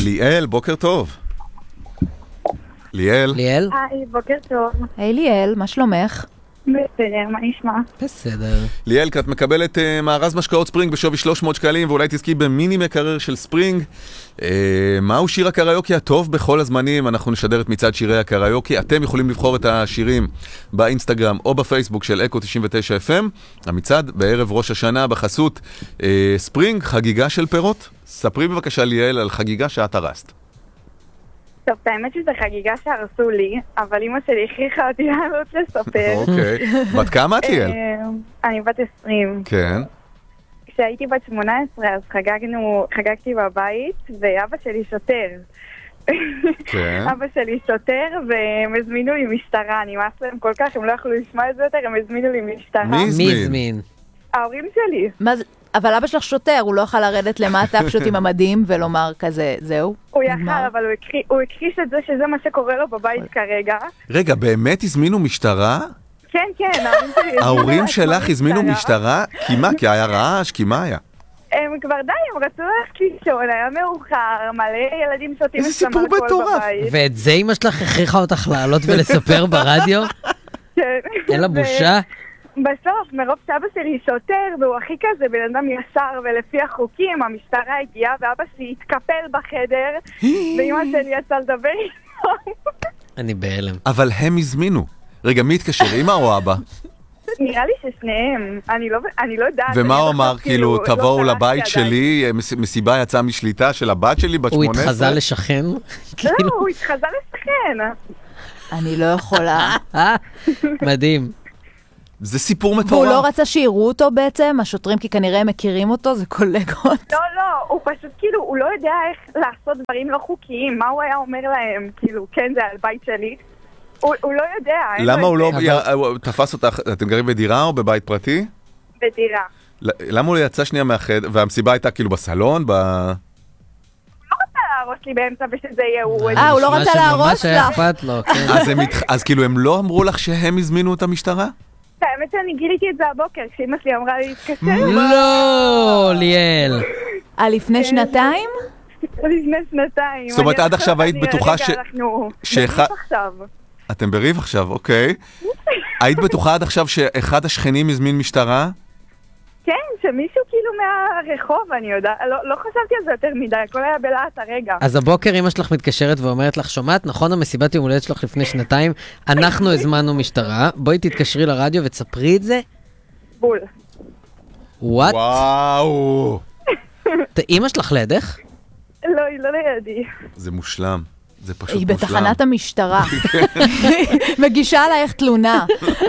ליאל, בוקר טוב. ליאל? ליאל? היי, בוקר טוב. היי ליאל, מה שלומך? בסדר, מה נשמע? בסדר. ליאל, את מקבלת מארז משקאות ספרינג בשווי 300 שקלים, ואולי תזכי במיני מקרר של ספרינג. מהו שיר הקריוקי הטוב בכל הזמנים? אנחנו נשדר את מצעד שירי הקריוקי. אתם יכולים לבחור את השירים באינסטגרם או בפייסבוק של אקו 99 FM. המצעד בערב ראש השנה בחסות ספרינג, חגיגה של פירות. ספרי בבקשה ליאל על חגיגה שאת הרסת. טוב, האמת שזה חגיגה שהרסו לי, אבל אמא שלי הכריחה אותי לעלות לספר. אוקיי. בת כמה את ליאל? אני בת 20. כן. כשהייתי בת 18 אז חגגתי בבית, ואבא שלי שוטר. כן. אבא שלי שוטר, והם הזמינו לי משטרה, נמאס להם כל כך, הם לא יכלו לשמוע את זה יותר, הם הזמינו לי משטרה. מי הזמין? ההורים שלי. אבל אבא שלך שוטר, הוא לא יכול לרדת למטה פשוט עם המדים ולומר כזה, זהו? הוא יכל, אבל הוא הכחיש את זה שזה מה שקורה לו בבית כרגע. רגע, באמת הזמינו משטרה? כן, כן, ההורים שלך הזמינו משטרה? כי מה? כי היה רעש? כי מה היה? הם כבר די, הם רצו ללכת לישון, היה מאוחר, מלא ילדים שותים איזה סיפור מטורף. ואת זה אמא שלך הכריחה אותך לעלות ולספר ברדיו? כן. אין לה בושה? בסוף, מרוב שאבא שלי שוטר, והוא הכי כזה בן אדם ישר, ולפי החוקים, המשטרה הגיעה, ואבא שלי התקפל בחדר, ואמא שלי יצא לדבר איתו. אני בהלם. אבל הם הזמינו. רגע, מי התקשר? אמא או אבא? נראה לי ששניהם, אני לא יודעת. ומה הוא אמר? כאילו, תבואו לבית שלי, מסיבה יצאה משליטה של הבת שלי בת 18? הוא התחזה לשכן? לא, הוא התחזה לשכן. אני לא יכולה. מדהים. זה סיפור מטורף. והוא לא רצה שיראו אותו בעצם? השוטרים כי כנראה הם מכירים אותו, זה קולגות. לא, הוא פשוט כאילו, הוא לא יודע איך לעשות דברים לא חוקיים. מה הוא היה אומר להם? כאילו, כן, זה על בית שלי. הוא לא יודע. למה הוא לא תפס אותך? אתם גרים בדירה או בבית פרטי? בדירה. למה הוא יצא שנייה מהחדר? והמסיבה הייתה כאילו בסלון? להרוס לי באמצע ושזה יהיה הוא לא רצה להרוס לך. אז כאילו הם לא אמרו לך שהם הזמינו את המשטרה? האמת שאני גיליתי את זה הבוקר, כשאמא שלי אמרה לי להתקשר. לא, ליאל. לפני שנתיים? לפני שנתיים. זאת אומרת, עד עכשיו היית בטוחה אנחנו בריב עכשיו. אתם בריב עכשיו, אוקיי. היית בטוחה עד עכשיו שאחד השכנים הזמין משטרה? כן, שמישהו כאילו מהרחוב, אני יודעת, לא חשבתי על זה יותר מדי, הכל היה בלעת הרגע. אז הבוקר אמא שלך מתקשרת ואומרת לך, שומעת, נכון המסיבת יום הולדת שלך לפני שנתיים, אנחנו הזמנו משטרה, בואי תתקשרי לרדיו ותספרי את זה? בול. וואט? וואו. אמא שלך לידך? לא, היא לא לידי. זה מושלם. זה פשוט היא מושלם. בתחנת המשטרה. מגישה עלייך תלונה.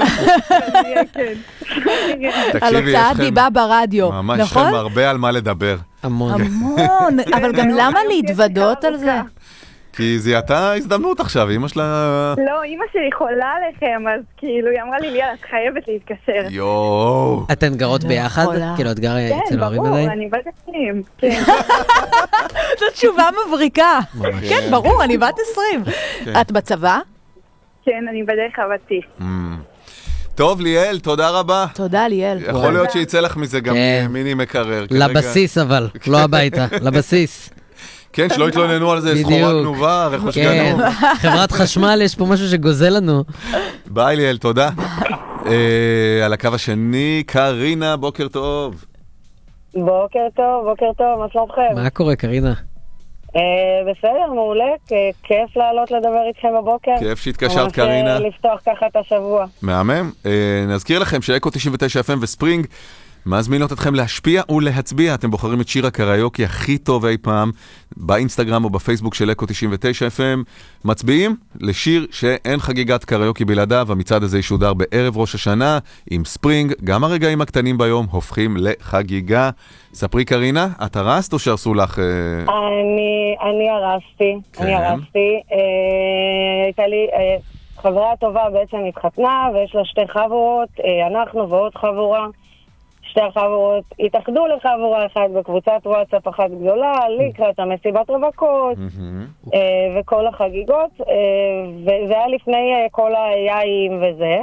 על הוצאת דיבה ברדיו, נכון? ממש, יש לכם הרבה על מה לדבר. המון. אבל גם למה להתוודות על זה? כי זה הייתה הזדמנות עכשיו, אמא שלה... לא, אמא שלי חולה עליכם, אז כאילו, היא אמרה לי, ליאל, את חייבת להתקשר. יואו. אתן גרות ביחד? כאילו, את גרה אצל ההורים עדיין? כן, ברור, אני בת 20. כן. זו תשובה מבריקה. כן, ברור, אני בת 20. את בצבא? כן, אני בדרך הבתי. טוב, ליאל, תודה רבה. תודה, ליאל. יכול להיות שיצא לך מזה גם מיני מקרר. לבסיס אבל, לא הביתה, לבסיס. כן, שלא יתלוננו על זה, סחורה גנובה, רכוש גנוב. חברת חשמל, יש פה משהו שגוזל לנו. ביי ליאל, תודה. על הקו השני, קרינה, בוקר טוב. בוקר טוב, מה שלומכם? מה קורה, קרינה? בסדר, מעולה, כיף לעלות לדבר איתכם בבוקר. כיף שהתקשרת, קרינה. ממש לפתוח ככה את השבוע. מהמם. נזכיר לכם שאקו 99 FM וספרינג מזמינות אתכם להשפיע ולהצביע. אתם בוחרים את שיר הקריוקי הכי טוב אי פעם באינסטגרם או בפייסבוק של אקו 99 FM. מצביעים לשיר שאין חגיגת קריוקי בלעדיו. המצעד הזה ישודר בערב ראש השנה עם ספרינג. גם הרגעים הקטנים ביום הופכים לחגיגה. ספרי קרינה, את הרסת או שהרסו לך? אני הרסתי. הייתה לי חברה טובה בעצם התחתנה ויש לה שתי חבורות, אנחנו ועוד חבורה. שתי החבורות התאחדו לחבורה אחת בקבוצת וואטסאפ אחת גדולה, לקראת המסיבת רווקות וכל החגיגות, וזה היה לפני כל היאים וזה.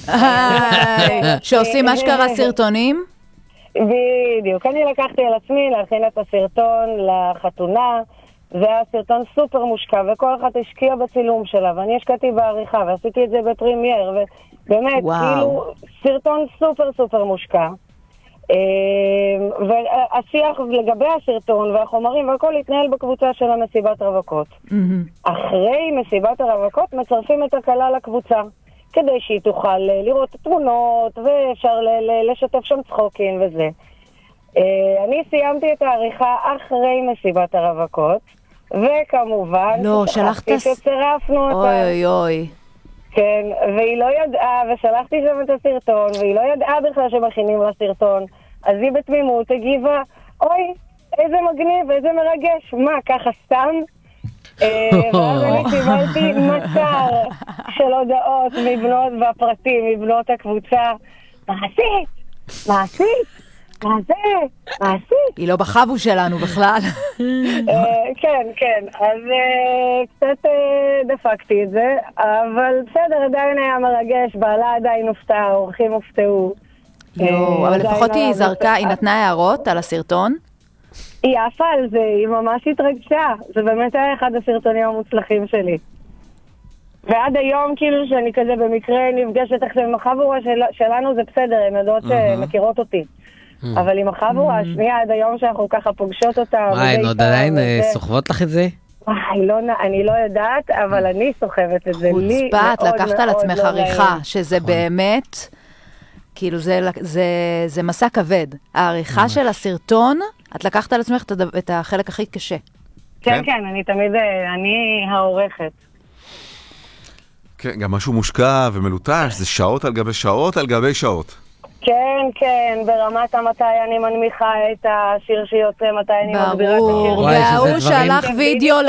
שעושים אשכרה סרטונים? בדיוק, אני לקחתי על עצמי להכין את הסרטון לחתונה, זה היה סרטון סופר מושקע, וכל אחד השקיע בצילום שלה, ואני השקעתי בעריכה, ועשיתי את זה בפרימייר, ובאמת, כאילו, סרטון סופר סופר מושקע. והשיח לגבי הסרטון והחומרים והכל התנהל בקבוצה של המסיבת רווקות. אחרי מסיבת הרווקות מצרפים את הכלה לקבוצה, כדי שהיא תוכל לראות תמונות, ואפשר לשתף שם צחוקים וזה. אני סיימתי את העריכה אחרי מסיבת הרווקות, וכמובן, לא, שלחת... שצירפנו אותה. אוי אוי אוי. כן, והיא לא ידעה, ושלחתי שם את הסרטון, והיא לא ידעה בכלל שמכינים לה סרטון, אז היא בתמימות הגיבה, אוי, איזה מגניב, איזה מרגש, מה, ככה סתם? ואז אני קיבלתי מצר של הודעות מבנות והפרטים, מבנות הקבוצה, מה עשית? מה זה? מה עשית? היא לא בחבו שלנו בכלל. כן, אז קצת דפקתי את זה, אבל בסדר, עדיין היה מרגש, בעלה עדיין הופתע, האורחים הופתעו. אבל לפחות היא זרקה, היא נתנה הערות על הסרטון? היא עפה על זה, היא ממש התרגשה, זה באמת היה אחד הסרטונים המוצלחים שלי. ועד היום, כאילו שאני כזה במקרה נפגשת עכשיו עם החבורה שלנו, זה בסדר, הן יודעות שמכירות אותי. אבל עם החבורה השנייה, עד היום שאנחנו ככה פוגשות אותה... הן עוד עדיין סוחבות לך את זה? אני לא יודעת, אבל אני סוחבת את זה. חוצפת, לקחת על עצמך עריכה, שזה באמת, כאילו זה מסע כבד. העריכה של הסרטון, את לקחת על עצמך את החלק הכי קשה. כן, אני תמיד, אני העורכת. כן, גם משהו מושקע ומלוטש, זה שעות על גבי שעות על גבי שעות. כן, ברמת מתי אני מנמיכה את השיר שיוצא, מתי אני מגבירה את השיר. ברור, והוא שלח וידאו